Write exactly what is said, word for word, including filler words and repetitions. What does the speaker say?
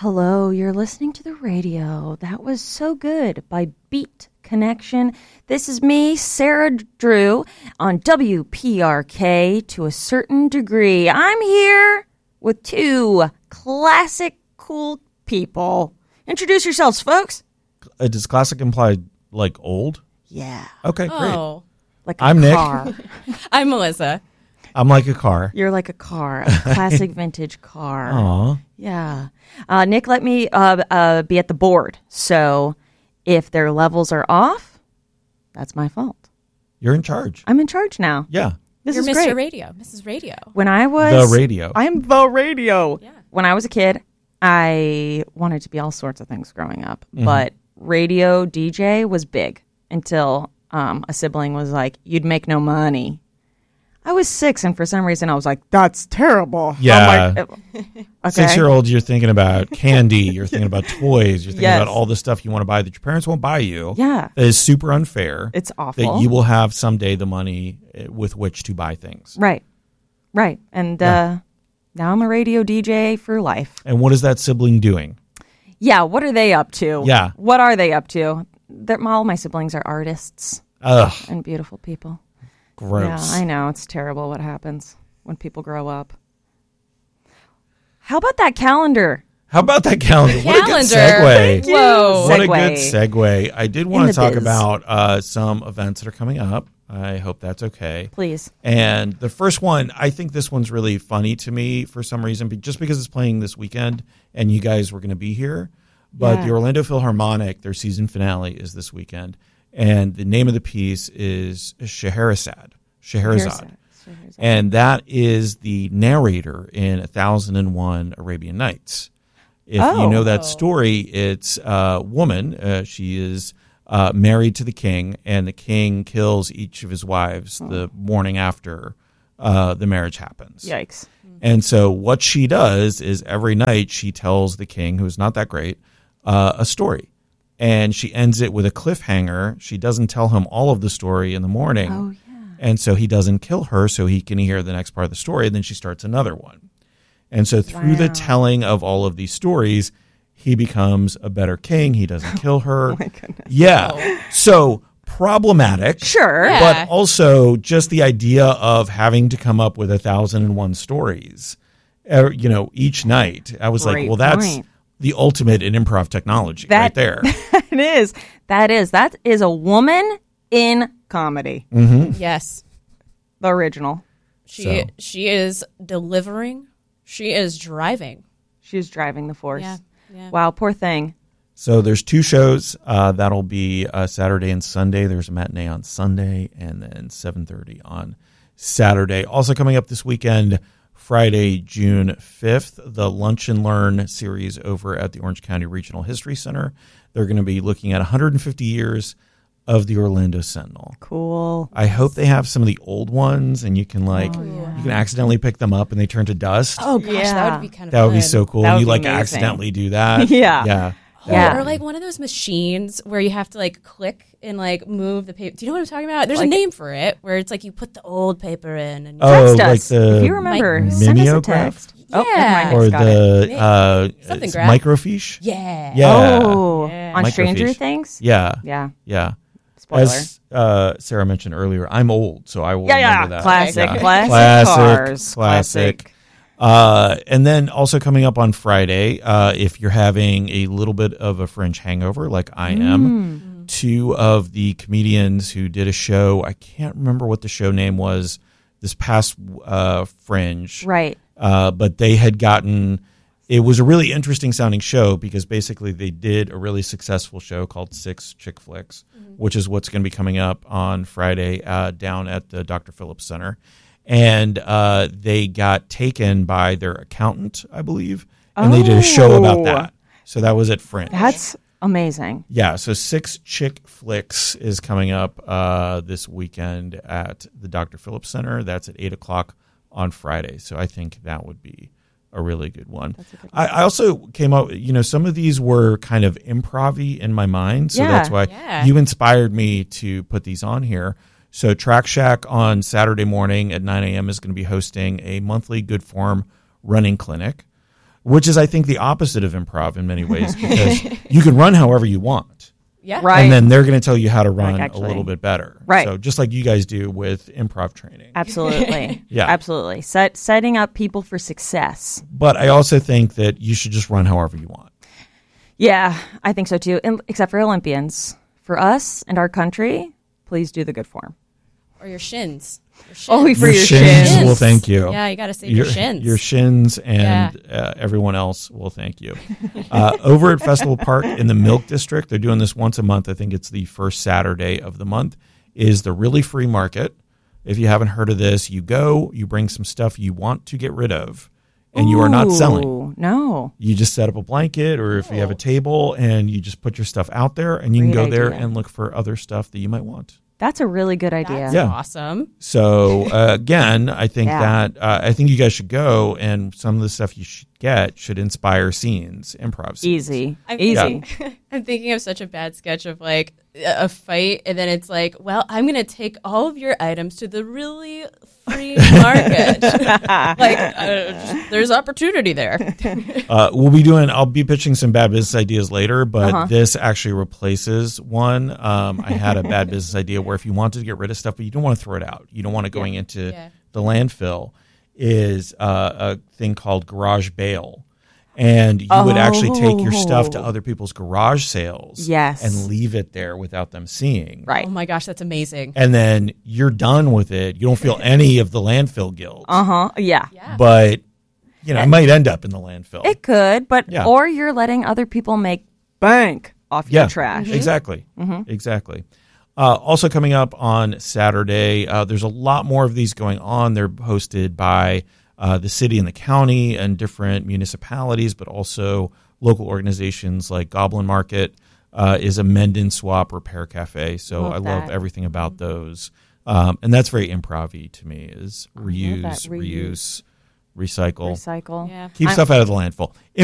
Hello, you're listening to the radio. That was So Good by Beat Connection. This is me, Sarah Drew, on W P R K to a certain degree. I'm here with two classic cool people. Introduce yourselves, folks. Uh, does classic imply, like, old? Yeah. Okay, great. Oh. Like a I'm Nick. car. I'm Melissa. I'm like a car. You're like a car, a classic vintage car. Aw. Yeah. Uh, Nick let me uh, uh, be at the board. So if their levels are off, that's my fault. You're in charge. I'm in charge now. Yeah. This You're is Mister great. Radio. Missus Radio. When I was... The radio. I'm the radio. Yeah. When I was a kid, I wanted to be all sorts of things growing up. Mm-hmm. But radio D J was big until um, a sibling was like, you'd make no money. I was six, and for some reason, I was like, that's terrible. Yeah. I'm like, okay. Six-year-old, you're thinking about candy. You're thinking about toys. You're thinking Yes. about all the stuff you want to buy that your parents won't buy you. Yeah. That is super unfair. It's awful. That you will have someday the money uh, with which to buy things. Right. Right. And Yeah. uh, now I'm a radio D J for life. And what is that sibling doing? Yeah. What are they up to? Yeah. What are they up to? They're, all my siblings are artists Ugh, and beautiful people. gross. Yeah, I know. It's terrible what happens when people grow up. How about that calendar? How about that calendar? What a good Calendar. segue. Whoa. What a Segue. good segue. I did want In to the talk biz. about uh, some events that are coming up. I hope that's okay. Please. And the first one, I think this one's really funny to me for some reason, be- just because it's playing this weekend and you guys were going to be here. But Yeah. the Orlando Philharmonic, their season finale is this weekend. And the name of the piece is Scheherazade. Scheherazade. Scheherazade. And that is the narrator in A Thousand and One Arabian Nights. If Oh. you know that story, it's a woman. Uh, she is uh, married to the king, and the king kills each of his wives the morning after uh, the marriage happens. Yikes. And so what she does is every night she tells the king, who's not that great, uh, a story. And she ends it with a cliffhanger. She doesn't tell him all of the story in the morning. Oh, yeah. And so he doesn't kill her so he can hear the next part of the story. And then she starts another one. And so through the Wow. telling of all of these stories, he becomes a better king. He doesn't kill her. Oh, my goodness. Yeah. So problematic. Sure. Yeah. But also just the idea of having to come up with a thousand and one stories, uh, you know, each night. I was Great like, well, that's point. the ultimate in improv technology That- right there. It is. That is. That is a woman in comedy. Yes. The original. She So. she is delivering. She is driving. She's driving the force. Yeah. Yeah. Wow, poor thing. So there's two shows. Uh, that'll be uh, Saturday and Sunday. There's a matinee on Sunday and then seven thirty on Saturday. Also coming up this weekend, Friday, June fifth, the Lunch and Learn series over at the Orange County Regional History Center. They're going to be looking at one hundred fifty years of the Orlando Sentinel. Cool. I hope they have some of the old ones and you can like Oh, yeah. you can accidentally pick them up and they turn to dust. Oh gosh, Yeah. that would be kind of that fun. would be so cool. That And would you be like amazing. accidentally do that. Yeah. Yeah. Yeah. Or like one of those machines where you have to like click and like move the paper. Do you know what I'm talking about? There's Like- a name for it where it's like you put the old paper in and Oh, Text like us. the if you remember, mic- send us a mimeograph? text. Oh, Yeah. never mind, Or Nick's got it. the uh, Something it's graph. microfiche. yeah. Yeah. Oh, Yeah. on Stranger Microfiche. Things? Yeah, Yeah. yeah. Spoiler. As uh, Sarah mentioned earlier, I'm old, so I will yeah, yeah. remember that. Classic, Yeah. classic, classic, cars. classic. Uh, and then also coming up on Friday, uh, if you're having a little bit of a Fringe hangover, like I am, two of the comedians who did a show, I can't remember what the show name was this past uh, Fringe, Right. uh, but they had gotten. It was a really interesting sounding show because basically they did a really successful show called Six Chick Flicks, which is what's going to be coming up on Friday uh, down at the Doctor Phillips Center. And uh, they got taken by their accountant, I believe, and they did a show about Oh. that. So that was at Fringe. That's amazing. Yeah, so Six Chick Flicks is coming up uh, this weekend at the Doctor Phillips Center. That's at eight o'clock on Friday. So I think that would be a really good one. That's a good I, I also came up, you know, some of these were kind of improv-y in my mind. So Yeah. that's why Yeah. you inspired me to put these on here. So Track Shack on Saturday morning at nine a.m. is going to be hosting a monthly good form running clinic. which is, I think, the opposite of improv in many ways, because you can run however you want. Yeah. Right. And then they're going to tell you how to run Like, a actually- little bit better. Right. So just like you guys do with improv training. Absolutely. Yeah. Absolutely. Set, setting up people for success. But I also think that you should just run however you want. Yeah, I think so too. And, except for Olympians. For us and our country, please do the good form. Or your shins. Your shins. Oh, for your, your shins, shins. will thank you. Yeah, you got to save your, your shins. Your shins and Yeah. uh, everyone else will thank you. Uh, over at Festival Park in the Milk District, they're doing this once a month. I think it's the first Saturday of the month, is the Really Free Market. If you haven't heard of this, you go, you bring some stuff you want to get rid of, and you are not selling. Ooh, No. You just set up a blanket, or if you have a table, and you just put your stuff out there, and you can Great go there idea. and look for other stuff that you might want. That's a really good idea. That's Yeah. awesome. So uh, again, I think Yeah. that uh, I think you guys should go, and some of the stuff you should get should inspire scenes, improv scenes. Easy. I'm Easy. thinking- I'm thinking of such a bad sketch of like a fight, and then it's like, well, I'm going to take all of your items to the really free market. like, uh, just, there's opportunity there. Uh, we'll be doing. I'll be pitching some bad business ideas later, but Uh-huh. this actually replaces one. Um, I had a bad business idea where if you wanted to get rid of stuff, but you don't want to throw it out, you don't want it going into Yeah. the landfill, is uh, a thing called garage bail. And you would actually take your stuff to Oh. other people's garage sales, Yes. and leave it there without them seeing. Right. Oh my gosh, that's amazing. And then you're done with it. You don't feel any of the landfill guilt, Uh huh. Yeah. Yeah. but you know it might end up in the landfill. It could, but Yeah. or you're letting other people make bank off yeah, your trash. exactly, Mm-hmm. exactly. Uh, also coming up on Saturday, uh, there's a lot more of these going on. They're hosted by uh, the city and the county and different municipalities, but also local organizations like Goblin Market uh, is a mend and swap repair cafe. So Love I love that. everything about those. Um, and that's very improv-y to me, is love reuse, that. reuse, Reuse. recycle. Recycle. Yeah. Keep I'm- stuff out of the landfill.